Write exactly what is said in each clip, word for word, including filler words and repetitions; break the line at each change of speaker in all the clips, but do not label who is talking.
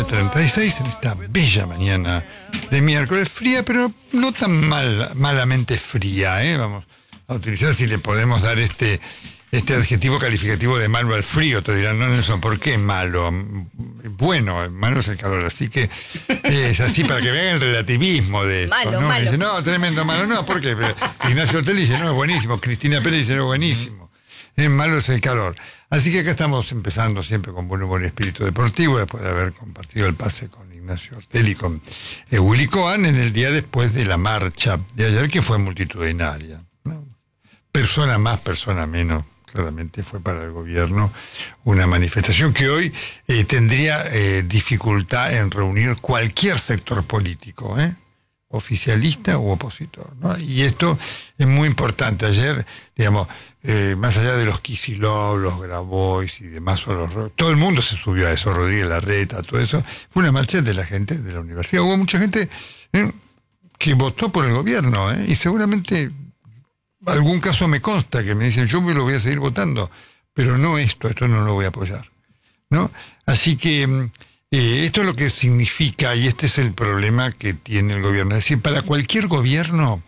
treinta y seis en esta bella mañana de miércoles, fría, pero no tan mal, malamente fría, ¿eh? Vamos a utilizar, si le podemos dar este, este adjetivo calificativo de malo al frío. Te dirán, no, Nelson, ¿por qué malo? Bueno, malo es el calor, así que es así para que vean el relativismo de esto,
malo,
¿no?
malo.
Dice, no, tremendo malo, no, ¿por qué? Ignacio Ortel dice, no, es buenísimo, Cristina Pérez dice, no, es buenísimo. Es malo es el calor. Así que acá estamos empezando siempre con buen humor y espíritu deportivo, después de haber compartido el pase con Ignacio Ortel y con eh, Willy Cohen en el día después de la marcha de ayer, que fue multitudinaria, ¿no? Persona más, persona menos, claramente fue para el gobierno una manifestación que hoy eh, tendría eh, dificultad en reunir cualquier sector político, ¿eh? Oficialista u opositor, ¿no? Y esto es muy importante. Ayer, digamos, eh, más allá de los Kicillof, los Grabois y demás, o los, todo el mundo se subió a eso, Rodríguez Larreta, todo eso, fue una marcha de la gente de la universidad. Hubo mucha gente eh, que votó por el gobierno, ¿eh? Y seguramente algún caso me consta que me dicen, yo lo voy a seguir votando, pero no esto, esto no lo voy a apoyar, ¿no? Así que Eh, esto es lo que significa, y este es el problema que tiene el gobierno. Es decir, para cualquier gobierno,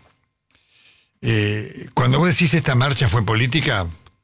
eh, cuando vos decís esta marcha fue política,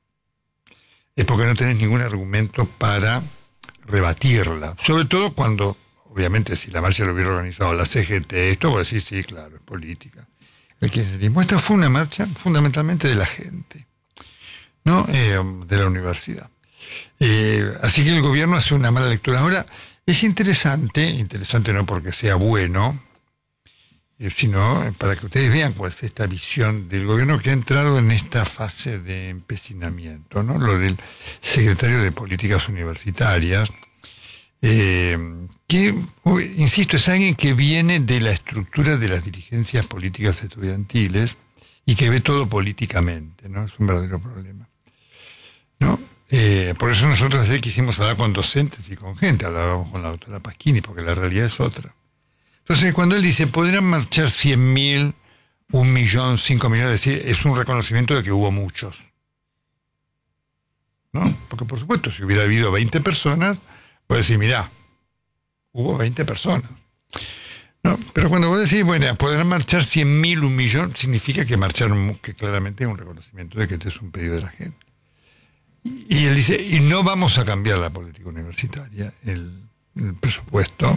es porque no tenés ningún argumento para rebatirla. Sobre todo cuando, obviamente, si la marcha lo hubiera organizado la C G T, esto vos decís, sí, claro, es política. El kirchnerismo, esta fue una marcha fundamentalmente de la gente, ¿no? Eh, de la universidad. Eh, así que el gobierno hace una mala lectura. Ahora, es interesante, interesante no porque sea bueno, eh, sino para que ustedes vean cuál es esta visión del gobierno que ha entrado en esta fase de empecinamiento, ¿no? Lo del secretario de Políticas Universitarias, eh, que, insisto, es alguien que viene de la estructura de las dirigencias políticas estudiantiles y que ve todo políticamente, ¿no? Es un verdadero problema, ¿no? Eh, por eso nosotros ayer quisimos hablar con docentes y con gente, hablábamos con la doctora Pasquini, porque la realidad es otra. Entonces, cuando él dice, podrán marchar cien mil, un millón, cinco millones, es decir, es un reconocimiento de que hubo muchos, ¿no? Porque, por supuesto, si hubiera habido veinte personas, puedo decir, mirá, hubo veinte personas. No, pero cuando vos decís, bueno, podrán marchar cien mil, un millón, significa que marcharon, que claramente es un reconocimiento de que este es un pedido de la gente. Y él dice, y no vamos a cambiar la política universitaria, el, el presupuesto.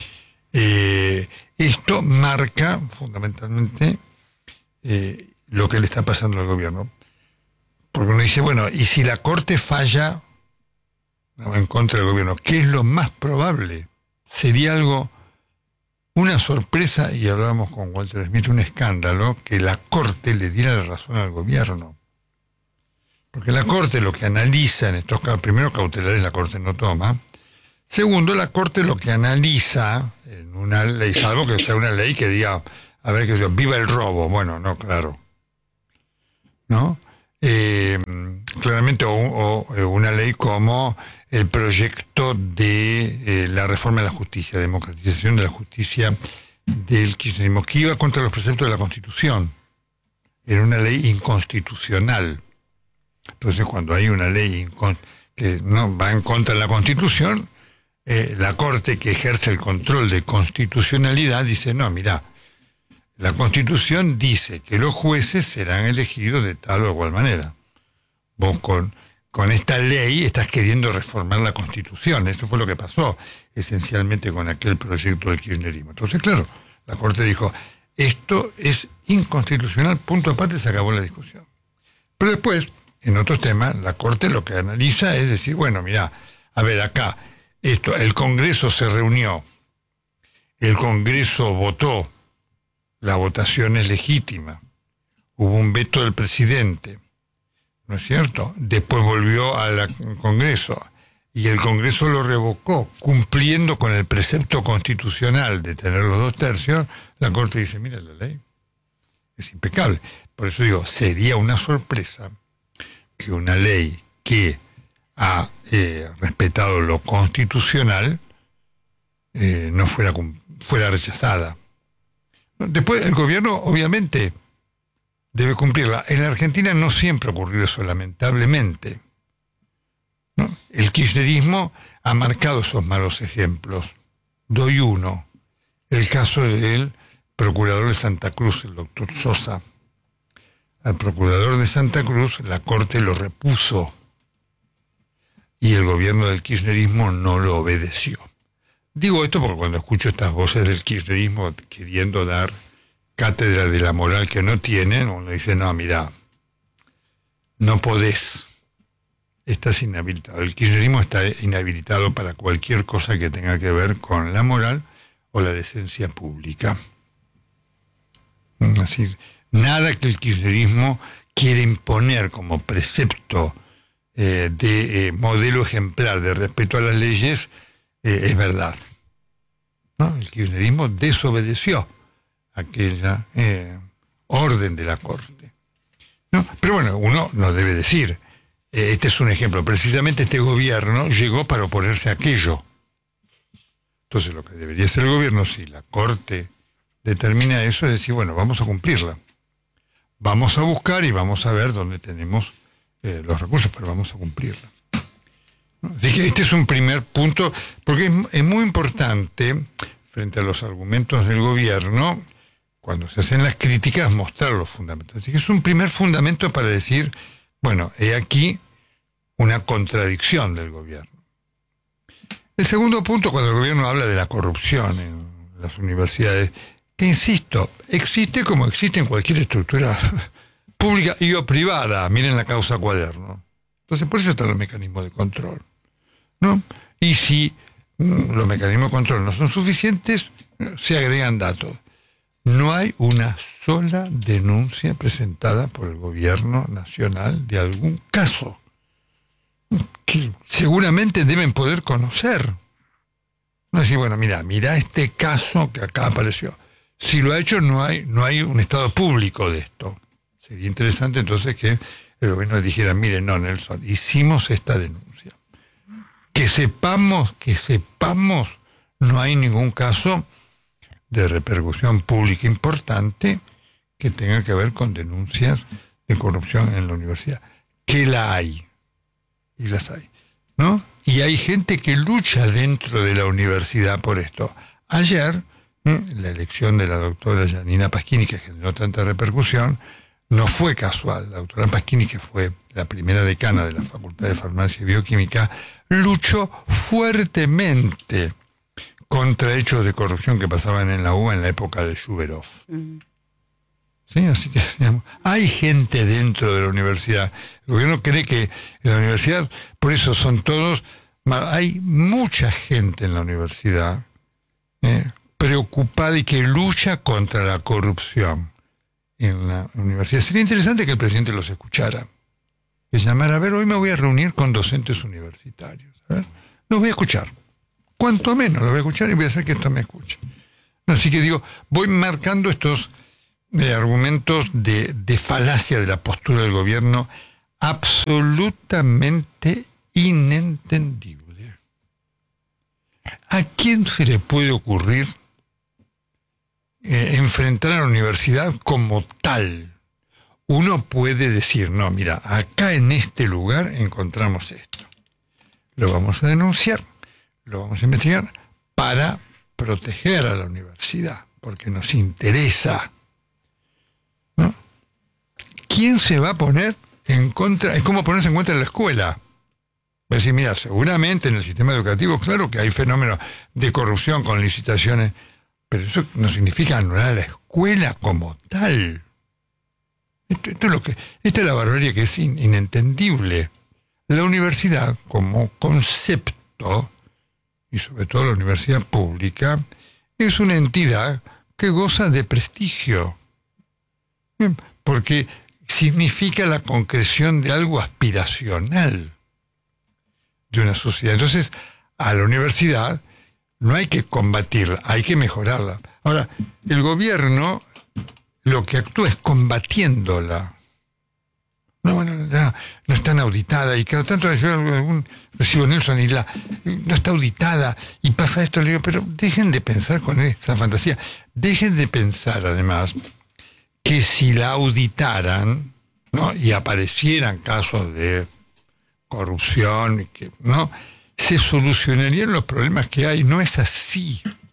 Eh, esto marca fundamentalmente eh, lo que le está pasando al gobierno. Porque uno dice, bueno, y si la Corte falla no, en contra del gobierno, ¿qué es lo más probable? Sería algo, una sorpresa, y hablábamos con Walter Smith, un escándalo, que la Corte le diera la razón al gobierno. Porque la Corte lo que analiza en estos casos, primero cautelares la Corte no toma, segundo la Corte lo que analiza en una ley, salvo que sea una ley que diga, a ver, que diga, viva el robo, bueno, no, claro, ¿no? Eh, claramente, o, o una ley como el proyecto de eh, la reforma de la justicia, democratización de la justicia del kirchnerismo, que iba contra los preceptos de la Constitución, era una ley inconstitucional. Entonces, cuando hay una ley que no va en contra de la Constitución, eh, la Corte, que ejerce el control de constitucionalidad, dice, no, mirá, la Constitución dice que los jueces serán elegidos de tal o cual manera. Vos con, con esta ley estás queriendo reformar la Constitución. Eso fue lo que pasó, esencialmente, con aquel proyecto del kirchnerismo. Entonces, claro, la Corte dijo, esto es inconstitucional, punto aparte, se acabó la discusión. Pero después, en otros temas, la Corte lo que analiza es decir, bueno, mirá, a ver, acá, esto, el Congreso se reunió, el Congreso votó, la votación es legítima, hubo un veto del presidente, ¿no es cierto? Después volvió al Congreso, y el Congreso lo revocó, cumpliendo con el precepto constitucional de tener los dos tercios, la Corte dice, mira, la ley es impecable. Por eso digo, sería una sorpresa que una ley que ha eh, respetado lo constitucional eh, no fuera, fuera rechazada. Después el gobierno obviamente debe cumplirla. En la Argentina no siempre ocurrió eso, lamentablemente, ¿no? El kirchnerismo ha marcado esos malos ejemplos, Doy uno. El caso del procurador de Santa Cruz, el doctor Sosa. Al procurador de Santa Cruz la Corte lo repuso y el gobierno del kirchnerismo no lo obedeció. Digo esto porque cuando escucho estas voces del kirchnerismo queriendo dar cátedra de la moral que no tienen, uno dice, no, mira, no podés, estás inhabilitado. El kirchnerismo está inhabilitado para cualquier cosa que tenga que ver con la moral o la decencia pública. Es decir, nada que el kirchnerismo quiere imponer como precepto eh, de eh, modelo ejemplar de respeto a las leyes eh, es verdad. ¿No? El kirchnerismo desobedeció aquella eh, orden de la Corte. ¿No? Pero bueno, uno no debe decir, eh, este es un ejemplo, precisamente este gobierno llegó para oponerse a aquello. Entonces lo que debería hacer el gobierno, si la Corte determina eso, es decir, bueno, vamos a cumplirla. Vamos a buscar y vamos a ver dónde tenemos eh, los recursos, pero vamos a cumplirla. ¿No? Así que este es un primer punto, porque es, es muy importante, frente a los argumentos del gobierno, cuando se hacen las críticas, mostrar los fundamentos. Así que es un primer fundamento para decir, bueno, he aquí una contradicción del gobierno. El segundo punto, cuando el gobierno habla de la corrupción en las universidades, que insisto, existe como existe en cualquier estructura pública y o privada. Miren la causa Cuaderno. Entonces, por eso están los mecanismos de control, ¿no? Y si mm, los mecanismos de control no son suficientes, se agregan datos. No hay una sola denuncia presentada por el gobierno nacional de algún caso que seguramente deben poder conocer. No decir, bueno, mira, mira este caso que acá apareció. Si lo ha hecho, no hay, no hay un estado público de esto. Sería interesante entonces que el gobierno dijera, mire, no, Nelson, hicimos esta denuncia. Que sepamos, que sepamos, no hay ningún caso de repercusión pública importante que tenga que ver con denuncias de corrupción en la universidad. Que la hay. Y las hay, ¿no? Y hay gente que lucha dentro de la universidad por esto. Ayer, ¿eh? la elección de la doctora Janina Pasquini, que generó tanta repercusión, no fue casual. La doctora Pasquini, que fue la primera decana de la Facultad de Farmacia y Bioquímica, luchó fuertemente contra hechos de corrupción que pasaban en la U B A en la época de Shuberov. Mm. Sí, así que digamos, hay gente dentro de la universidad. El gobierno cree que en la universidad, por eso son todos, hay mucha gente en la universidad eh, preocupada y que lucha contra la corrupción en la universidad. Sería interesante que el presidente los escuchara, que llamara, a ver, hoy me voy a reunir con docentes universitarios. A ver, los voy a escuchar. Cuanto menos los voy a escuchar y voy a hacer que esto me escuche. Así que digo, voy marcando estos de argumentos de, de falacia de la postura del gobierno absolutamente inentendible. ¿A quién se le puede ocurrir eh, enfrentar a la universidad como tal? Uno puede decir, no, mira, acá en este lugar encontramos esto. Lo vamos a denunciar, lo vamos a investigar para proteger a la universidad, porque nos interesa. ¿No? ¿Quién se va a poner en contra? Es como ponerse en contra de la escuela. Va a decir, mira, seguramente en el sistema educativo, claro que hay fenómenos de corrupción con licitaciones, pero eso no significa anular a la escuela como tal. Esto, esto es lo que, esta es la barbarie que es in, inentendible. La universidad como concepto, y sobre todo la universidad pública, es una entidad que goza de prestigio. Porque significa la concreción de algo aspiracional de una sociedad. Entonces, a la universidad no hay que combatirla, hay que mejorarla. Ahora, el gobierno lo que actúa es combatiéndola. No, bueno, no, no está auditada, y cada tanto yo algún recibo Nelson y la no está auditada y pasa esto, le digo, pero dejen de pensar con esa fantasía, dejen de pensar además que si la auditaran, ¿no? Y aparecieran casos de corrupción, que, ¿no? Se solucionarían los problemas que hay. No es así.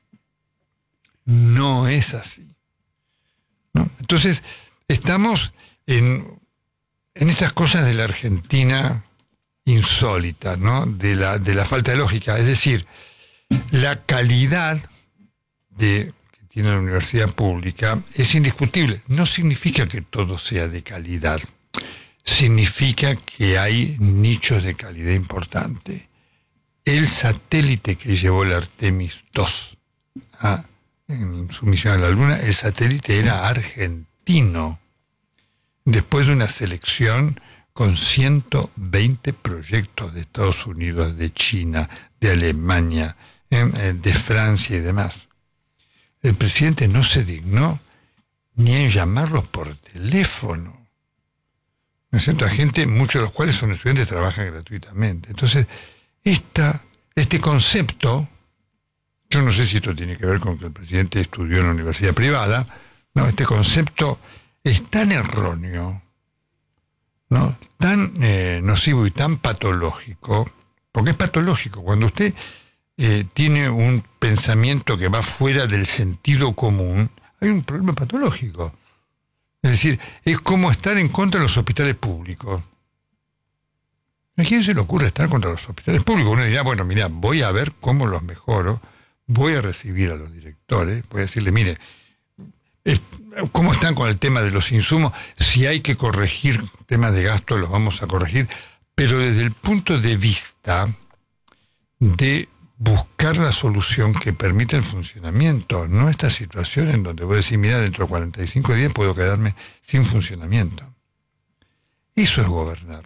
no es así, ¿no? Entonces, estamos en, en estas cosas de la Argentina insólita, ¿no? De la, de la falta de lógica. Es decir, la calidad de, que tiene la universidad pública es indiscutible. No significa que todo sea de calidad. Significa que hay nichos de calidad importante. El satélite que llevó el Artemis dos a, en su misión a la Luna, el satélite era argentino. Después de una selección con ciento veinte proyectos de Estados Unidos, de China, de Alemania, de Francia y demás. El presidente no se dignó ni en llamarlos por teléfono. ¿No es cierto? A gente, muchos de los cuales son estudiantes, trabajan gratuitamente. Entonces, esta, este concepto, yo no sé si esto tiene que ver con que el presidente estudió en la universidad privada, no, este concepto es tan erróneo, ¿no? Tan eh, nocivo y tan patológico, porque es patológico. Cuando usted eh, tiene un pensamiento que va fuera del sentido común, hay un problema patológico. Es decir, es como estar en contra de los hospitales públicos. ¿A quién se le ocurre estar contra los hospitales públicos? Uno dirá, bueno, mira, voy a ver cómo los mejoro, voy a recibir a los directores, voy a decirle, mire, cómo están con el tema de los insumos, si hay que corregir temas de gasto, los vamos a corregir, pero desde el punto de vista de buscar la solución que permita el funcionamiento, no esta situación en donde voy a decir, mira, dentro de cuarenta y cinco días puedo quedarme sin funcionamiento. Eso es gobernar.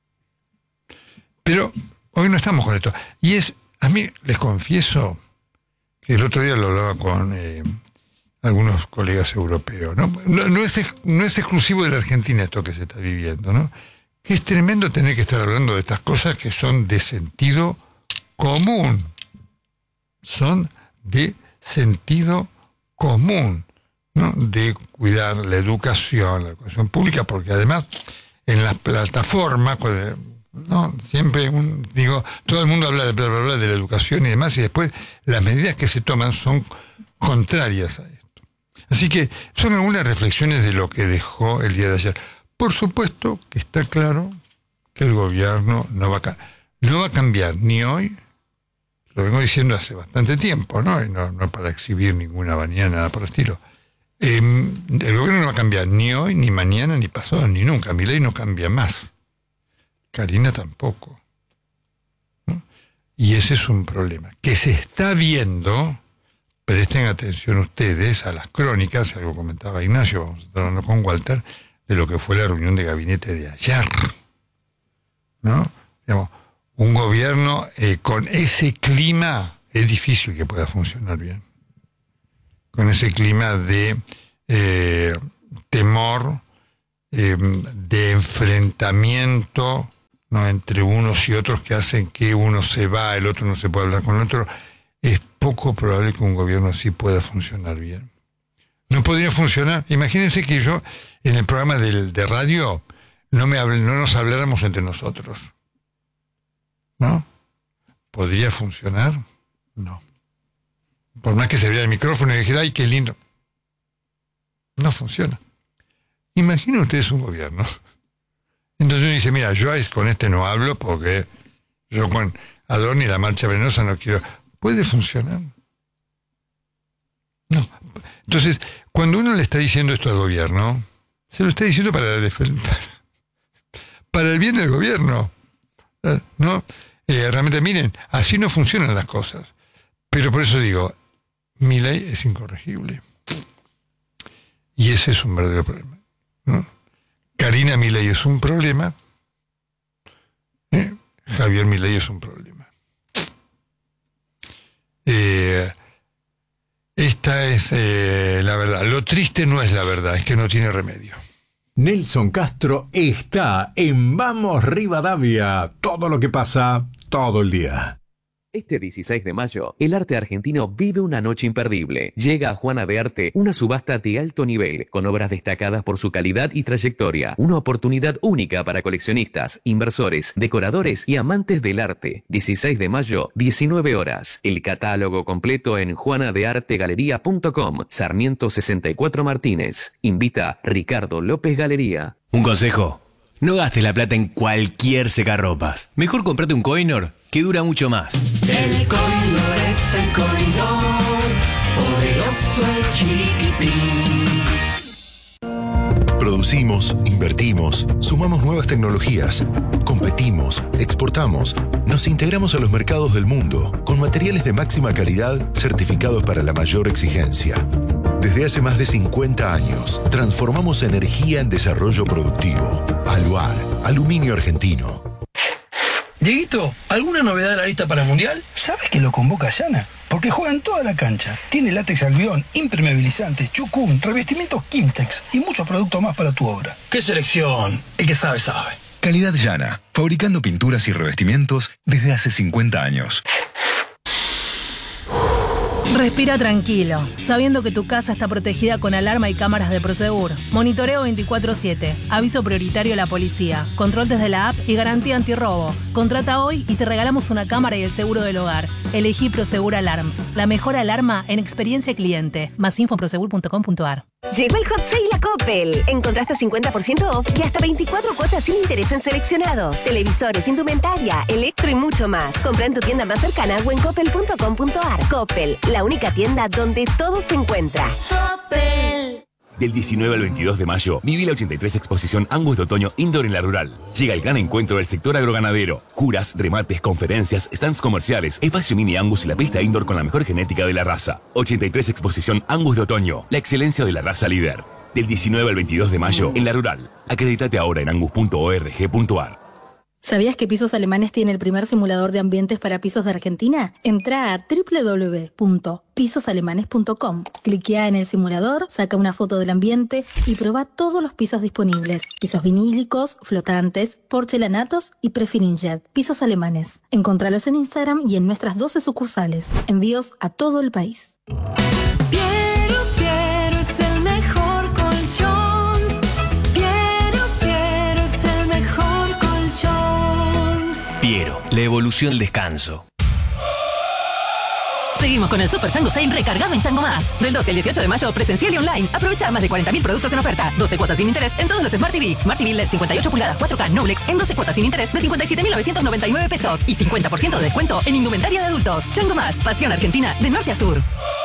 Pero hoy no estamos con esto. Y es, a mí les confieso que el otro día lo hablaba con eh, algunos colegas europeos, ¿no? No, no, es, no es exclusivo de la Argentina esto que se está viviendo, ¿no? Que es tremendo tener que estar hablando de estas cosas que son de sentido común. Son de sentido común, ¿no? De cuidar la educación, la educación pública, porque además en las plataformas, no, siempre un, digo, todo el mundo habla de bla, bla, bla, de la educación y demás, y después las medidas que se toman son contrarias a esto. Así que son algunas reflexiones de lo que dejó el día de ayer. Por supuesto que está claro que el gobierno no va a, no va a cambiar ni hoy, lo vengo diciendo hace bastante tiempo, ¿no? Y no, no para exhibir ninguna vanidad, nada por el estilo. Eh, el gobierno no va a cambiar ni hoy, ni mañana, ni pasado, ni nunca. Milei no cambia más. Karina tampoco, ¿no? Y ese es un problema que se está viendo. Presten atención ustedes a las crónicas, algo comentaba Ignacio, vamos a estar hablando con Walter, de lo que fue la reunión de gabinete de ayer, ¿no? Digamos, un gobierno eh, con ese clima es difícil que pueda funcionar bien. Con ese clima de eh, temor, eh, de enfrentamiento, ¿no? Entre unos y otros que hacen que uno se va, el otro no se puede hablar con el otro, es poco probable que un gobierno así pueda funcionar bien. No podría funcionar. Imagínense que yo en el programa de, de radio no, me hable, no nos habláramos entre nosotros. ¿No? ¿Podría funcionar? No. Por más que se abriera el micrófono y dijera, ¡ay, qué lindo! No funciona. Imaginen ustedes un gobierno en donde uno dice, mira, yo con este no hablo porque yo con Adorno y la marcha venenosa no quiero. ¿Puede funcionar? No. Entonces, cuando uno le está diciendo esto al gobierno, se lo está diciendo para, para el bien del gobierno. ¿No? Eh, realmente, miren, así no funcionan las cosas. Pero por eso digo, Milei es incorregible. Y ese es un verdadero problema, ¿no? Karina Milei es un problema. ¿eh? Javier Milei es un problema. Eh, esta es eh, la verdad. Lo triste no es la verdad, es que no tiene remedio.
Nelson Castro está en Vamos Rivadavia. Todo lo que pasa, todo el día.
Este dieciséis de mayo, el arte argentino vive una noche imperdible. Llega a Juana de Arte una subasta de alto nivel, con obras destacadas por su calidad y trayectoria. Una oportunidad única para coleccionistas, inversores, decoradores y amantes del arte. dieciséis de mayo, diecinueve horas. El catálogo completo en juana de arte galería punto com. Sarmiento sesenta y cuatro Martínez. Invita Ricardo López Galería.
Un consejo. No gastes la plata en cualquier secarropas. Mejor comprate un Coinor que dura mucho más.
El Coinor es el Coinor, poderoso y chiquitín.
Producimos, invertimos, sumamos nuevas tecnologías, competimos, exportamos, nos integramos a los mercados del mundo con materiales de máxima calidad certificados para la mayor exigencia. Desde hace más de cincuenta años, transformamos energía en desarrollo productivo. Aluar, aluminio argentino.
Dieguito, ¿alguna novedad de la lista para el Mundial?
¿Sabes que lo convoca Yana? Porque juega en toda la cancha. Tiene látex albión, impermeabilizante, chucún, revestimientos Kimtex y muchos productos más para tu obra.
¡Qué selección! El que sabe, sabe.
Calidad Yana, fabricando pinturas y revestimientos desde hace cincuenta años.
Respira tranquilo, sabiendo que tu casa está protegida con alarma y cámaras de Prosegur. Monitoreo veinticuatro siete, aviso prioritario a la policía, control desde la app y garantía antirrobo. Contrata hoy y te regalamos una cámara y el seguro del hogar. Elegí Prosegur Alarms, la mejor alarma en experiencia cliente. Más info en prosegur punto com punto a r.
Llegó el Hot Sale a Coppel. Encontraste cincuenta por ciento off y hasta veinticuatro cuotas sin interés en seleccionados, televisores, indumentaria, electro y mucho más. Compra en tu tienda más cercana o en coppel punto com punto a r. Coppel, la única tienda donde todo se encuentra.
Coppel. Del diecinueve al veintidós de mayo, viví la ochenta y tres Exposición Angus de Otoño Indoor en La Rural. Llega el gran encuentro del sector agroganadero. Juras, remates, conferencias, stands comerciales, espacio mini Angus y la pista indoor con la mejor genética de la raza. ochenta y tres Exposición Angus de Otoño, la excelencia de la raza líder. Del diecinueve al veintidós de mayo, en La Rural. Acreditate ahora en angus punto org punto a r.
¿Sabías que Pisos Alemanes tiene el primer simulador de ambientes para pisos de Argentina? Entra a doble u doble u doble u punto pisos alemanes punto com. Cliquea en el simulador, saca una foto del ambiente y prueba todos los pisos disponibles. Pisos vinílicos, flotantes, porcelanatos y prefirinjet. Pisos Alemanes. Encontralos en Instagram y en nuestras doce sucursales. Envíos a todo el país.
Piero, Piero es el mejor colchón.
Piero, la evolución del descanso.
Seguimos con el Super Chango Sale recargado en Chango Más. Del doce al dieciocho de mayo, presencial y online. Aprovecha más de cuarenta mil productos en oferta. doce cuotas sin interés en todos los Smart T V. Smart T V L E D cincuenta y ocho pulgadas cuatro K Noblex en doce cuotas sin interés de cincuenta y siete mil novecientos noventa y nueve pesos. Y cincuenta por ciento de descuento en indumentaria de adultos. Chango Más, pasión argentina de norte a sur.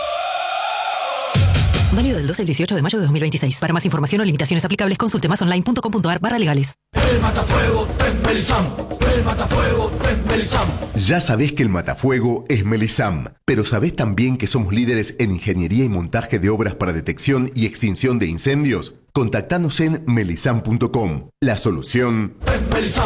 Válido del doce al dieciocho de mayo de dos mil veintiséis. Para más información o limitaciones aplicables, consulte más online punto com punto a r barra legales.
El matafuego es Melisam. El matafuego es Melisam.
Ya sabés que el matafuego es Melisam, pero ¿sabés también que somos líderes en ingeniería y montaje de obras para detección y extinción de incendios? Contactanos en melisam punto com. La solución
es Melisam.